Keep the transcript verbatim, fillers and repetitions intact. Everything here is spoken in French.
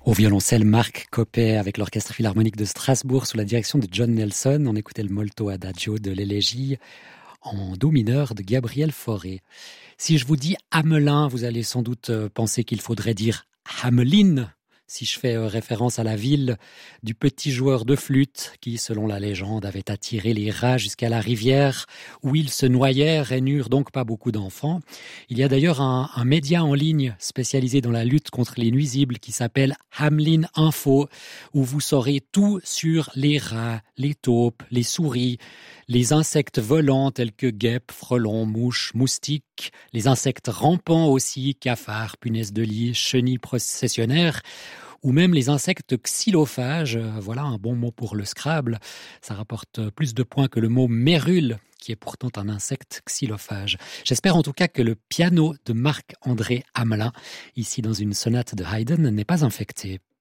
Au violoncelle, Marc Coppet avec l'Orchestre Philharmonique de Strasbourg sous la direction de John Nelson. On écoutait le Molto Adagio de l'élégie en do mineur de Gabriel Fauré. Si je vous dis Hamelin, vous allez sans doute penser qu'il faudrait dire Hamelin. Si je fais référence à la ville du petit joueur de flûte qui, selon la légende, avait attiré les rats jusqu'à la rivière où ils se noyèrent et n'eurent donc pas beaucoup d'enfants. Il y a d'ailleurs un, un média en ligne spécialisé dans la lutte contre les nuisibles qui s'appelle Hamelin Info, où vous saurez tout sur les rats, les taupes, les souris, les insectes volants tels que guêpes, frelons, mouches, moustiques, les insectes rampants aussi, cafards, punaises de lit, chenilles processionnaires, ou même les insectes xylophages. Voilà un bon mot pour le Scrabble. Ça rapporte plus de points que le mot mérule, qui est pourtant un insecte xylophage. J'espère en tout cas que le piano de Marc-André Hamelin, ici dans une sonate de Haydn, n'est pas infecté.